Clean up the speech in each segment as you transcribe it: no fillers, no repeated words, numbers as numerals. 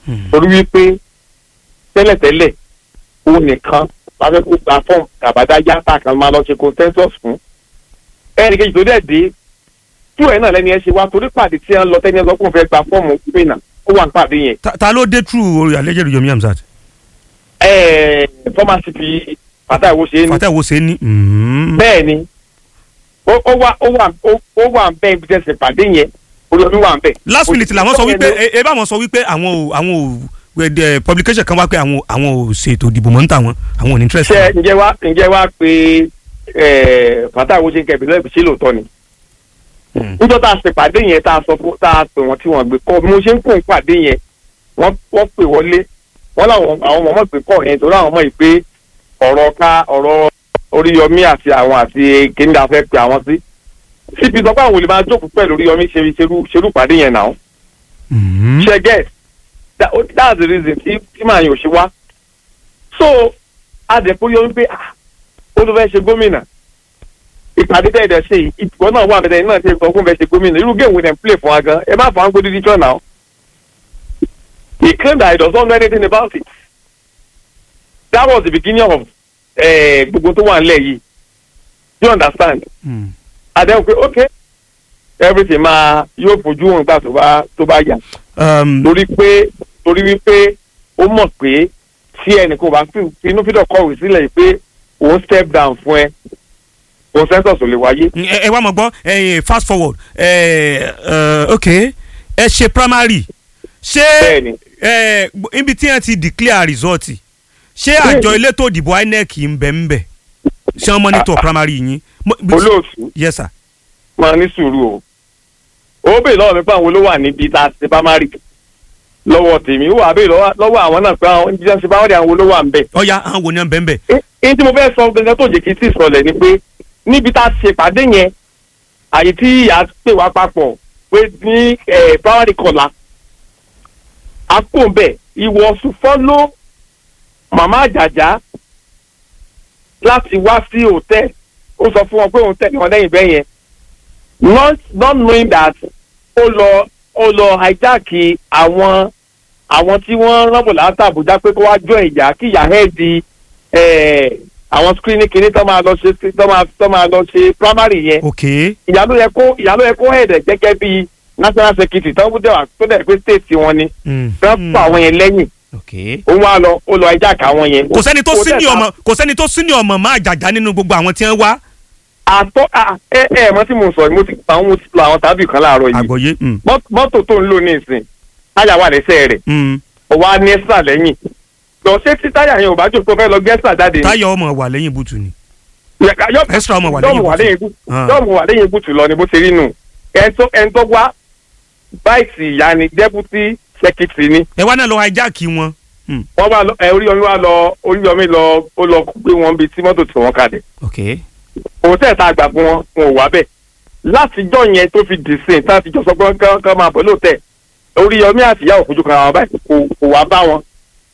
torí wípé tẹ́lẹ̀tẹ́lẹ̀ òun nìkan lábẹ́ kó gba fọ́ọ̀mù àbádájá tá a kan máa lọ ṣe consensus fún ẹnì kejì tó dẹ̀ dé tú ẹ̀ náà lẹ́ni ẹ ṣe wá torí pàdé tí wọ́n lọ tẹ́ni ẹ sọ pé òun fẹ́ gba fọ́ọ̀mù gómìnà ó wà ń pàdé yẹn. ta ló dé true alẹ́jẹ̀rì Yomi Amzat. fọ́másì fi Fatai Owóṣeni. bẹ́ẹ̀ ni ó wà ń bẹ́ ibi tẹ̀sẹ̀ pàdé yẹn Oríyọmí wà ń bẹ̀. last minute làwọn sọ wípé ẹ bá wọn sọ wípé àwọn ò publication kan wá pé àwọn ò ṣètò ìdìbò mọ́ ń tà wọ́n àwọn ò ní interest. ǹjẹ́ wá pé Fatai Owóṣeni kẹ̀bí lọ́ọ̀bì ṣé lóòótọ́ ni. níjọ́ tá a ṣe pàdé yẹn tá a pè wọ́n tí wọ́n gbé kọ́ mo ṣe ń kó pàdé yẹn wọ́n pè wọlé wọ́n láwọn àwọn ọmọ pè kọ́ yẹn torí àwọn ọmọ yìí pé ọ̀rọ̀ Oríyọmí àti àwọn àti kéńdà fẹ́ pe àwọn sí síbi sọ pé àwọn olè máa jókòó pẹ̀lú Oríyọmí ṣerú pàdé yẹn náà. ṣe get that's the reason tí màá yàn ò ṣe wá. so adẹ̀kọ́ Oríyọmí pé ó ló fẹ́ ṣe gómìnà ìpàdé tẹ̀dẹ̀ ṣe ìtùkọ́ náà wà bẹ̀rẹ̀ náà ṣe sọ fún fẹ́ ṣe gómìnà irú géèmù dem play fún wa gan ẹ má fà á ń gbódú díjọ́ náà. He claimed that he does not know anything about it. That was the beginning of gbogbo tó wà nílẹ̀ yìí. Do you understand? Adé pé okay everything máa yóò fojú wọn gbà tó bá yà. torí wípé ó mọ̀ pé tí ẹnìkan bá inú fídọ̀ kọ̀wé sílẹ̀ pé òun step down fún ẹ consensus ò lè wáyé. ẹ wá mọ̀ gbọ́ fast forward okay ẹ ṣe primary ṣé ibi tí ẹ ti declare result ṣé àjọ elétò ìdìbò INEC ń bẹ ṣé wọ́n monitor primary yín. olóòtú yes sir. máa ní sùúrù ó bèèrè lọ́wọ́ mi pé àwọn olówó wà níbi tá a ṣe primary lọ́wọ́ tèmi ó wà bèèrè lọ́wọ́ àwọn náà pé àwọn jíjẹ́ ṣe primary àwọn olówó wà ń bẹ̀. ọ̀ya àwọn wo ni wọ́n ń bẹ̀. èyí tí mo fẹ́ sọ gẹ́gẹ́ tó jẹ́ kí n sì sọlẹ̀ ni pé níbi tá a ṣe pàdé yẹn àyè tí a pè wá papọ̀ pé ní primary kọ̀la akóńbẹ̀ he was to follow Mama Àjàjà láti wá sí hòtẹ́ẹ̀lì ó sọ fún wọn pé òun tẹ̀lé wọn lẹ́yìn bẹ́ẹ̀ yẹn not knowing that ó lọ hijack àwọn tí wọ́n rán bọ̀ láti Àbújá pé kó wá jọ ìjà kí ìyá ẹ̀ di àwọn screening kìíní tó máa lọ ṣe primary yẹn. ìyá ló yẹ kó hẹ̀dẹ̀ gẹ́gẹ́ bí national secretary tó dẹ̀ pé state wọn ni wọ́n pa àwọn yẹn lẹ́yìn òun wá ó lọ hijack àwọn yẹn. kò sẹ́ni tó senior ọmọ máa jàjà nínú gbogbo àwọn tí wọ́n wá. mọ tí mo sọ mo ti pa àwọn tàbí kan láàárọ̀ yìí. àgbọ̀yé. mọ́tò tó ń lò ní ìsìn táyà wà lẹ́sẹ̀ rẹ̀ ó wá ní ẹ́sà lẹ́yìn lọ ṣé tí táyà yẹn ò bá jókòó fẹ́ lọ gẹ́sà jáde. táyà ọmọ wà lẹ́yìn bùtù ni. extra ọmọ wà lẹ́yìn bùtù lọ ni bó ṣe rí nù. ẹn tó wá báìsì ìyá ni deputy secretary ni. ẹ wá náà lọ hijack wọn. wọ́n bá Oríyọmí ó lọ gbé wọn bíi tí mọ́tò tí wọ́n kalẹ̀. òun tẹ̀ tá a gbà fún wọn ò wá bẹ́ẹ̀. látijọ́ yẹn tó fi dì sí tá a ti jọ sọ pé kán máa bọ̀ lóòótẹ́ Oríyọmí àti ìyá òfojú kan àwọn báyìí kò wá bá wọn.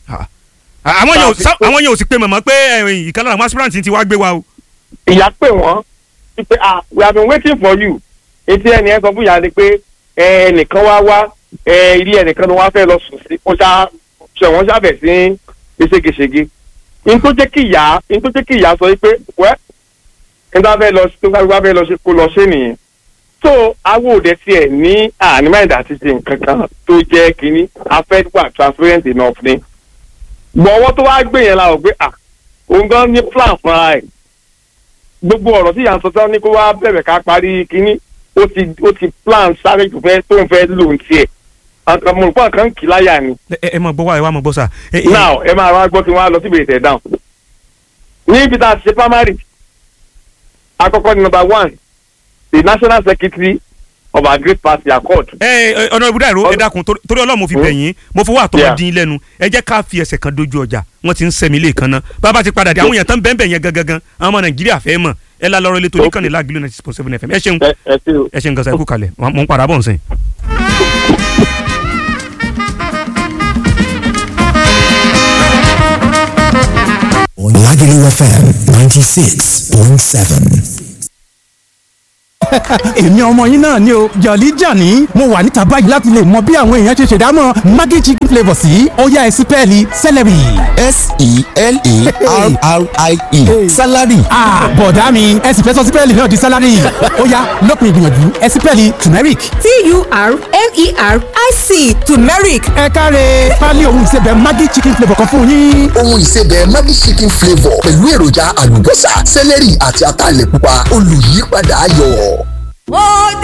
àwọn yẹn ò sì pé mọ̀mọ́ pé ìkan lára àwọn aspirant ti wá gbé wa o. ìyá pè wọ́n pé we have been waiting for you. etí ẹni ẹ sọ fún ìyá ni pé ẹnìkan wá ilé ẹnìkan ló wá fẹ́ lọ sùn sí wọ́n ṣàbẹ̀ sí ṣégeṣége. n tó jẹ́ kí ìyá sọ pé wẹ́ n tó bá fẹ́ lọ ṣe kó lọ ṣe nìyẹn. so awo òde tiẹ̀ ní ànímáìdá àti ṣe nǹkan kan tó jẹ́ kínní afẹ́ wà transparent enough ni. gbọ̀wọ́ tó wá gbé yẹn la ò gbé òun gan ní plan fúnra ẹ̀. gbogbo ọ̀rọ̀ tí ìyá ń sọ sọ ní kó wá bẹ̀rẹ̀ ká parí kínní ó ti plan sáré tó ń fẹ́ lò ń tiẹ̀. àkàmùrùkọ́ kan kì í láyà ni. ẹ máa gbọ́ wá ẹ wá máa gbọ́ sà. now ẹ máa wá gbọ́ kí wọ́n á lọ síbi ìtẹ̀ down. níbi tá a ti ṣe primary àkọ́kọ́ ni number 1 the national secretary of our great party accord. ọ̀nà ìbúdá ìró ẹ dákun torí Ọlọ́run mo fi bẹ̀ yín mo fowó àtọwọ́ dín in lẹ́nu ẹ jẹ́ ká fi ẹsẹ̀ kan dojú ọjà wọ́n ti ń sẹ́mi lé kan náà bàbá ti padà dé àwọn èèyàn tán bẹ́ẹ̀ yẹn gangan àwọn ọmọ Nàìjíríà fẹ́ mọ̀ ẹ la lọ́rọ́ ilé tó ní kàn ní láàgìlú 96.7 FM ẹ ṣeun gan sa ikú kalẹ̀ mo ń padà bọ̀ nsìn. Lagelu FM 96.7. èmi ọmọ yín náà ni o Jolly Johnny mo wà níta báyìí láti lè mọ bí àwọn èèyàn ṣe ṣèdámọ̀ Maggi chicken flavour sí ó yá ẹ sí pẹ́ẹ́lí celery. S-E-L-A-R-R-I-E salary. bọ̀dá mi ẹ sì fẹ́ sọ sí pẹ́ẹ́lì náà di salary ó yá lópin ìgbìyànjú ẹ sí pẹ́ẹ́lì turmeric. T-U-R-M-E-R-I-C turmeric. ẹ káre pálí ohun ìsebẹ̀ Maggi chicken flavour kan fún yín. ohun ìsebẹ̀ Maggi chicken flavour pẹ̀lú èròjà àlùbọ́sà sẹ́lẹ̀rì àti ataalẹ̀ pupa olùyípadà ayọ̀.